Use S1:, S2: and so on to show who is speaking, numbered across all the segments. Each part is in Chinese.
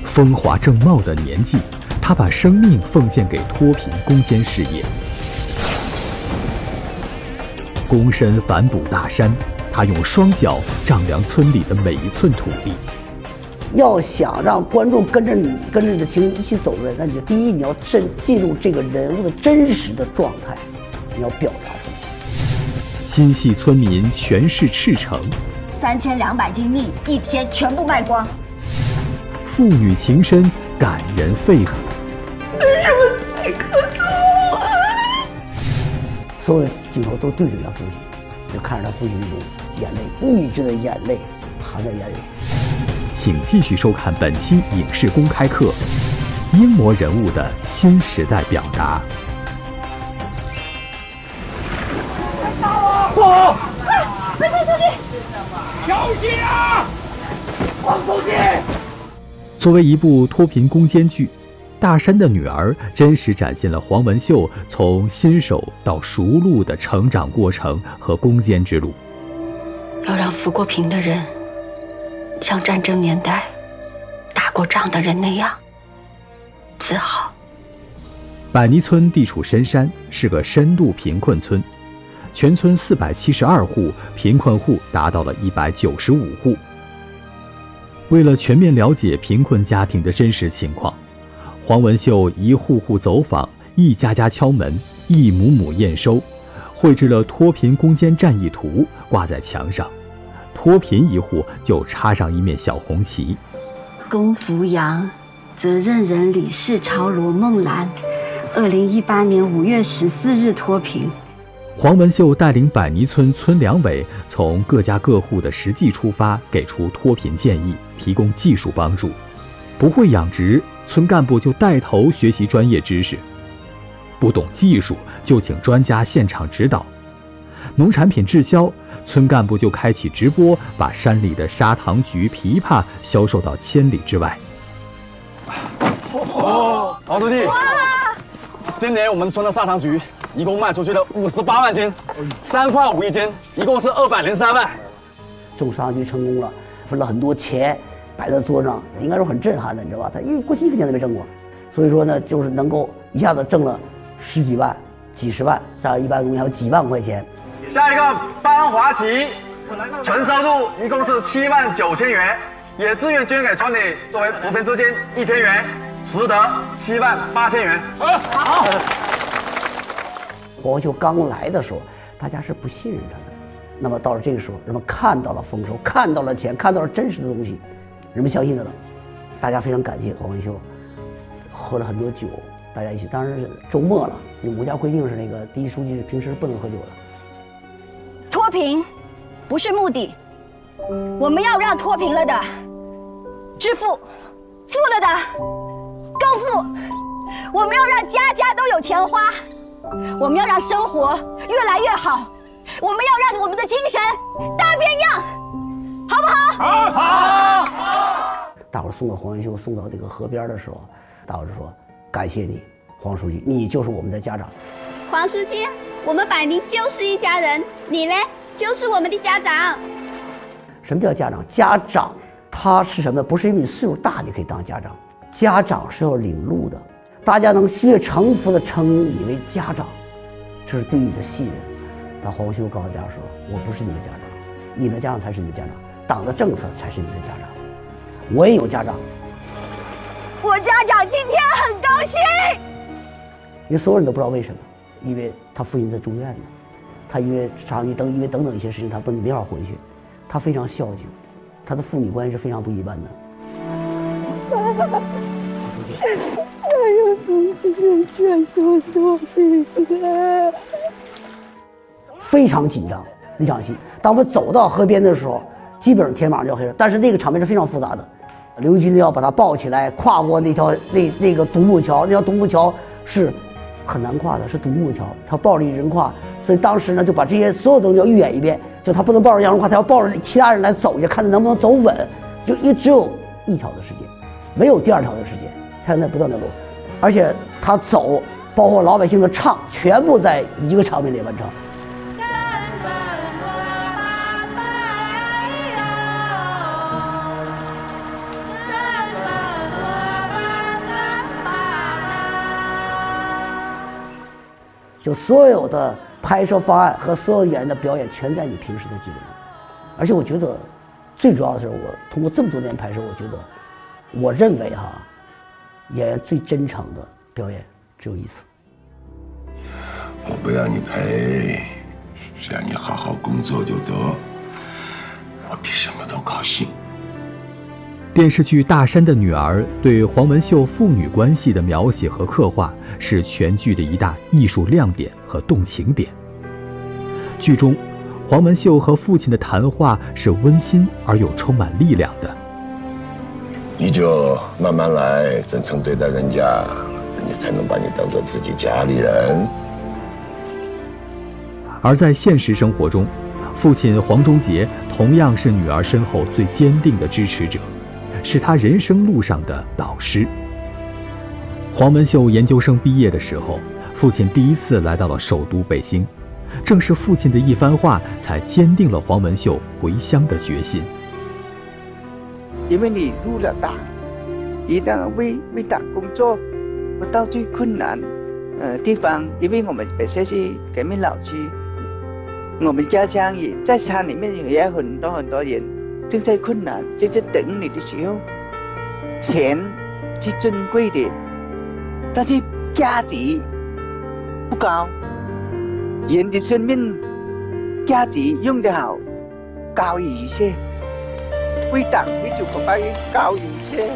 S1: 风华正茂的年纪，他把生命奉献给脱贫攻坚事业。躬身反哺大山，他用双脚丈量村里的每一寸土地。
S2: 要想让观众跟着你的情绪一起走出来，那你就第一，你要进入这个人物的真实的状态，你要表达出来。
S1: 心系村民全市赤诚
S3: ，3200斤蜜一天全部卖光。
S1: 父女情深，感人肺腑。
S3: 为什么你告诉我？
S2: 所有的镜头都对准他父亲，就看着他父亲那种眼泪，抑制的眼泪含在眼里。
S1: 请继续收看本期影视公开课，英模人物的新时代表达。
S4: 不好！快出去！小心啊！放出去！
S1: 作为一部脱贫攻坚剧，《大山的女儿》真实展现了黄文秀从新手到熟路的成长过程和攻坚之路。
S5: 要让扶过贫的人像战争年代打过仗的人那样自豪。
S1: 百泥村地处深山，是个深度贫困村，全村472户，贫困户达到了195户。为了全面了解贫困家庭的真实情况，黄文秀一户户走访，一家家敲门，一亩亩验收，绘制了脱贫攻坚战役图，挂在墙上。脱贫一户就插上一面小红旗。
S5: 龚福阳，责任人李世超、罗梦兰，2018年5月14日脱贫。
S1: 黄文秀带领百泥村村两委从各家各户的实际出发，给出脱贫建议，提供技术帮助。不会养殖，村干部就带头学习专业知识；不懂技术，就请专家现场指导。农产品滞销，村干部就开启直播，把山里的砂糖橘、枇杷销售到千里之外。
S6: 黄书记，今年我们村的砂糖橘一共卖出去了58万斤，3块5一斤，一共是203万。
S2: 种砂糖橘成功了，分了很多钱摆在桌上，应该说很震撼的，你知道吧？他过去1分钱都没挣过，所以说呢，就是能够一下子挣了10几万、几十万，像一般东西还有几万块钱。
S6: 下一个班华旗，纯收入一共是7万9千元，也自愿捐给村里作为扶贫资金1000元，实得7万8千元。好。
S2: 黄文秀刚来的时候，大家是不信任他的。那么到了这个时候，人们看到了丰收，看到了钱，看到了真实的东西，人们相信他了。大家非常感谢黄文秀，喝了很多酒，大家一起。当然是周末了，因为我们家规定是那个第一书记是平时不能喝酒的。
S3: 脱贫不是目的，我们要让脱贫了的致富，富了的更富。我们要让家家都有钱花。我们要让生活越来越好，我们要让我们的精神大变样，好不好？
S4: 好。
S2: 大伙送到黄文秀送到这个河边的时候，大伙就说：“感谢你，黄书记，你就是我们的家长。”
S7: 黄书记，我们百宁就是一家人，你呢，就是我们的家长。
S2: 什么叫家长？家长他是什么？不是因为你岁数大你可以当家长，家长是要领路的。大家能心悦诚服地称你为家长，这是对你的信任。那黄文秀告诉大家说：“我不是你们家长，你们家长才是你们家长，党的政策才是你们的家长。我也有家长，
S3: 我家长今天很高兴。”
S2: 因为所有人都不知道为什么，因为他父亲在住院呢，他因为等等一些事情，他没法回去，他非常孝敬，他的父女关系是非常不一般的。
S7: 我有东西想说说，
S2: 非常紧张那场戏。当我们走到河边的时候，基本上天马上就要黑了，但是那个场面是非常复杂的。刘玉军要把他抱起来，跨过那个独木桥，那条独木桥是很难跨的，是独木桥，他抱着一人跨，所以当时呢就把这些所有东西要预演一遍，就他不能抱着杨荣跨，他要抱着其他人来走一下，看他能不能走稳，就只有一条的时间，没有第二条的时间，他在不断的走，而且他走，包括老百姓的唱，全部在一个场面里完成。 就所有的拍摄方案和所有演员的表演全在你平时的积累中。而且我觉得最主要的是，我通过这么多年拍摄，我认为演员最真诚的表演只有一次。
S8: 我不要你赔，只要你好好工作就得，我比什么都高兴。
S1: 电视剧《大山的女儿》对黄文秀父女关系的描写和刻画是全剧的一大艺术亮点和动情点。剧中，黄文秀和父亲的谈话是温馨而又充满力量的。
S8: 你就慢慢来，真诚对待人家，人家才能把你当做自己家里人。
S1: 而在现实生活中，父亲黄忠杰同样是女儿身后最坚定的支持者，是她人生路上的导师。黄文秀研究生毕业的时候，父亲第一次来到了首都北京，正是父亲的一番话才坚定了黄文秀回乡的决心。
S9: 因为你入了党，一旦为党工作，到最困难地方，因为我们本身是革命老区，我们家乡也在山里面也有很多人正在困难，正在等你的时候，钱是珍贵的，但是价值不高。人的生命价值用得好，高于一切。为党为祖国发扬高于一切。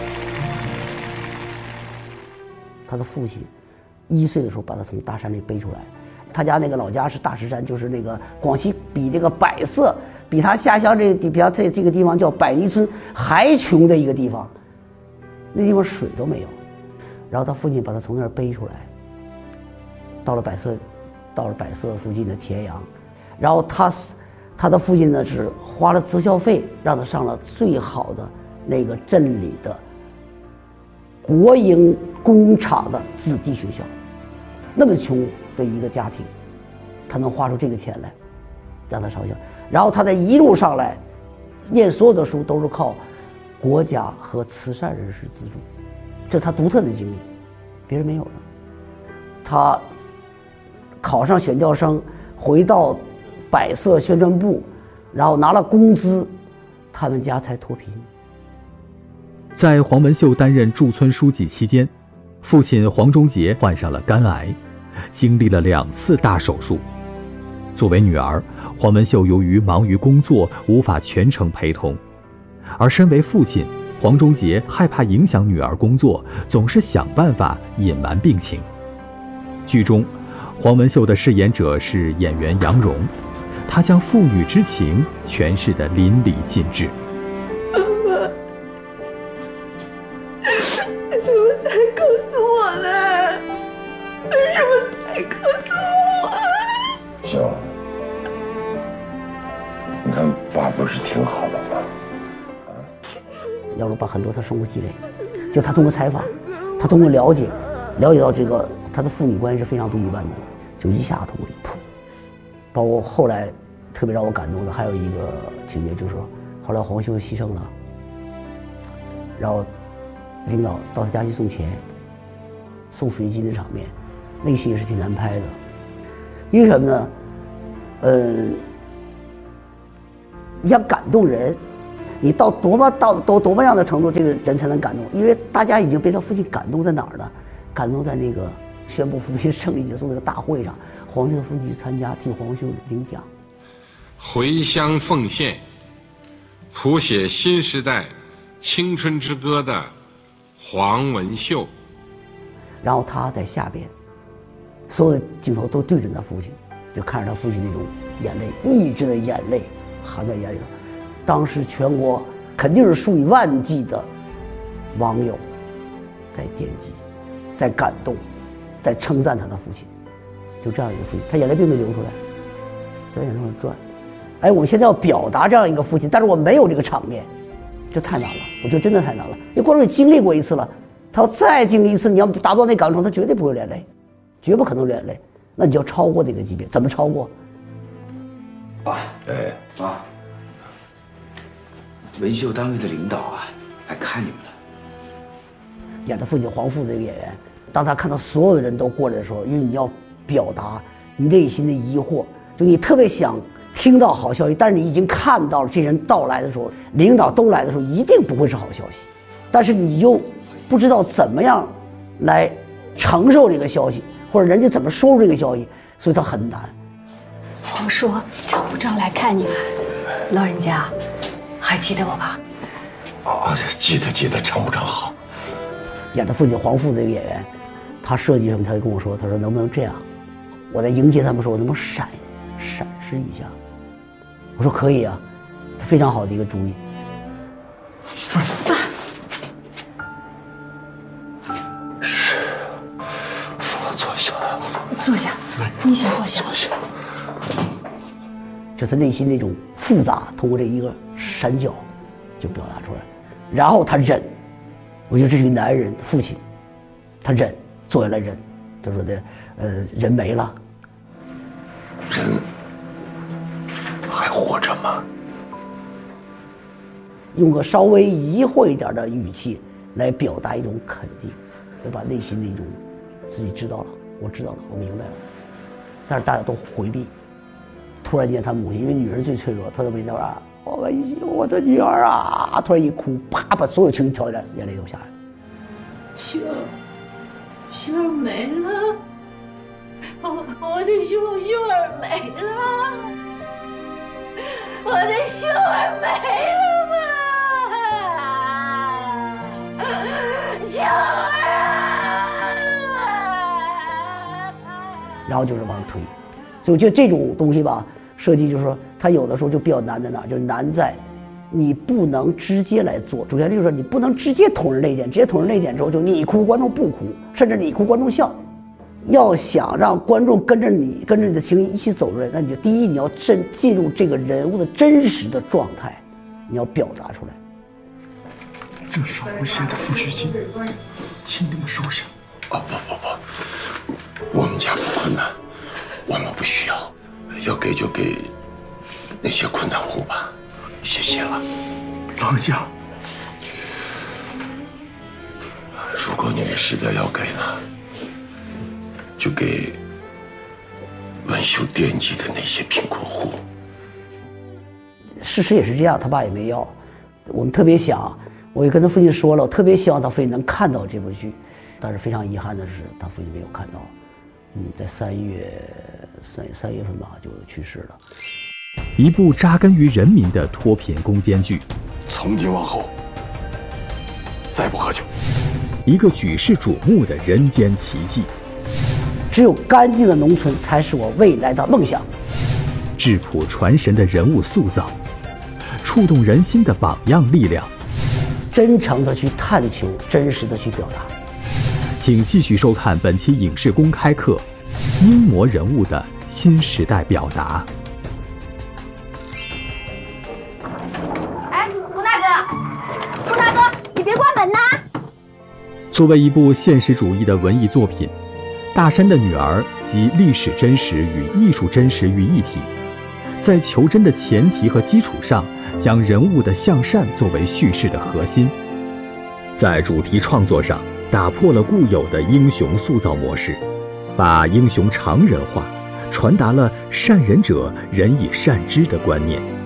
S2: 他的父亲1岁的时候把他从大山里背出来，他家那个老家是大石山，就是那个广西比这个百色，比他下乡比他这个地方叫百泥村还穷的一个地方，那地方水都没有。然后他父亲把他从那儿背出来，到了百色附近的田阳，然后他的父亲呢是花了择校费让他上了最好的那个镇里的国营工厂的子弟学校。那么穷的一个家庭，他能花出这个钱来让他上校，然后他在一路上来念所有的书都是靠国家和慈善人士资助，这是他独特的经历，别人没有的。他考上选调生，回到百色宣传部，然后拿了工资，他们家才脱贫。
S1: 在黄文秀担任驻村书记期间，父亲黄忠杰患上了肝癌，经历了2次大手术。作为女儿，黄文秀由于忙于工作无法全程陪同，而身为父亲，黄忠杰害怕影响女儿工作，总是想办法隐瞒病情。剧中，黄文秀的饰演者是演员杨蓉，她将父女之情诠释得淋漓尽致。
S7: 妈妈，为什么才告诉我呢？为什么才告诉我？
S8: 秀，你看爸不是挺好的吗？
S2: 杨蓉把很多他生活积累，就他通过采访，他通过了解到这个他的父女关系是非常不一般的，就一下通过一扑。包括后来特别让我感动的还有一个情节，就是说后来黄秀牺牲了，然后领导到他家去送钱，送抚恤金的场面，那戏也是挺难拍的。因为什么呢？你想感动人，你到多么样的程度，这个人才能感动？因为大家已经被他父亲感动在哪儿呢？感动在那个宣布扶贫胜利结束那个大会上，黄秀的父亲去参加，替黄秀领奖。
S10: 回乡奉献，谱写新时代青春之歌的黄文秀。
S2: 然后他在下边，所有的镜头都对准他父亲，就看着他父亲那种眼泪，抑制的眼泪含在眼里头。当时全国肯定是数以万计的网友在点击，在感动，在称赞他的父亲。就这样一个父亲，他眼泪并没流出来，在眼上转。哎，我们现在要表达这样一个父亲，但是我没有这个场面，这太难了。我觉得真的太难了，因为观众也经历过一次了，他要再经历一次，你要达到那感动，他绝对不会流眼泪，绝不可能流眼泪。那你就要超过那个级别，怎么超过？
S11: 爸，妈，文秀单位的领导啊，来看你们了。
S2: 演的父亲黄父这个演员，当他看到所有的人都过来的时候，因为你要表达你内心的疑惑，就你特别想听到好消息，但是你已经看到了这人到来的时候，领导都来的时候，一定不会是好消息，但是你就不知道怎么样来承受这个消息，或者人家怎么说出这个消息，所以它很难。
S5: 皇叔叫部长来看你们，老人家还记得我吧？
S8: 哦，记得，程部长好。
S2: 演他父亲黄父这个演员，他设计什么，他就跟我说，他说能不能这样？我在迎接他们时候，能不能闪失一下？我说可以啊，非常好的一个主意。
S5: 爸，
S8: 坐下。
S5: 坐下，你先坐下。
S2: 就他内心那种复杂，通过这一个闪角就表达出来，然后他忍。我觉得这是一个男人父亲，他忍，做下来忍。他说的，人没了，
S8: 人还活着吗？
S2: 用个稍微疑惑一点的语气来表达一种肯定，要把内心的一种自己知道了，我知道了，我明白了。但是大家都回避。突然间，他母亲因为女人最脆弱，她都没那玩意儿。我的女儿啊！突然一哭，啪，把所有情绪挑起来，眼泪都下来了。
S7: 秀儿没了，我的秀儿没了，我的秀儿没了嘛，秀儿啊！
S2: 然后就是往上推，所以我觉得这种东西吧。设计就是说，它有的时候就比较难在哪儿，就是难在你不能直接来做。主旋律就是说，你不能直接捅人泪点，直接捅人泪点之后，就你哭观众不哭，甚至你哭观众笑。要想让观众跟着你的情绪一起走出来，那你就第一你要进入这个人物的真实的状态，你要表达出来。
S12: 这是我献的抚恤金，请你们收下。
S8: 不，我们家困难，我们不需要。要给就给那些困难户吧，谢谢了，
S12: 老人家。
S8: 如果你们实在要给呢，就给文秀惦记的那些贫困户。
S2: 事实也是这样，他爸也没要。我们特别想，我也跟他父亲说了，我特别希望他父亲能看到这部剧，但是非常遗憾的是，他父亲没有看到。在3月份吧，就去世了。
S1: 一部扎根于人民的脱贫攻坚剧，
S12: 从今往后再不喝酒。
S1: 一个举世瞩目的人间奇迹。
S2: 只有干净的农村才是我未来的梦想。
S1: 质朴传神的人物塑造，触动人心的榜样力量。
S2: 真诚的去探求，真实的去表达。
S1: 请继续收看本期影视公开课《英模人物的新时代表达》。
S3: 哎，胡大哥，你别关门呐！
S1: 作为一部现实主义的文艺作品，《大山的女儿》集历史真实与艺术真实于一体，在求真的前提和基础上，将人物的向善作为叙事的核心，在主题创作上打破了固有的英雄塑造模式，把英雄常人化，传达了善人者人以善之的观念。